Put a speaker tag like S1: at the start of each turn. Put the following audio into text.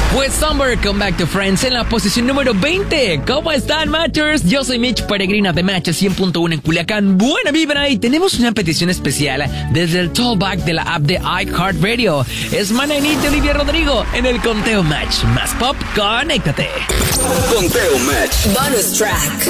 S1: Pues Summer, Come Back to Friends en la posición número 20. ¿Cómo están, Matchers? Yo soy Mitch Peregrina de Match 100.1 en Culiacán. Buena vibra, y tenemos una petición especial desde el Tollback de la app de iHeartRadio. Es Mananit de Olivia Rodrigo en el Conteo Match. Más pop, conéctate.
S2: Conteo Match.
S3: Bonus track.